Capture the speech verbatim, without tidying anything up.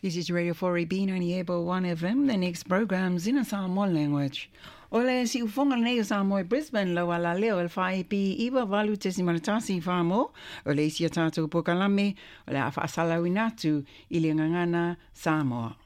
This is Radio four A B ninety-eight point one F M. The next program's in a Samoan language. Ole si ufonga nei Samoa Brisbane lo ala leo el fai pi iwa valu tesimal tasi famo. Ole si atatu pokalame ole afa asala winatu ili ngangana Samoa.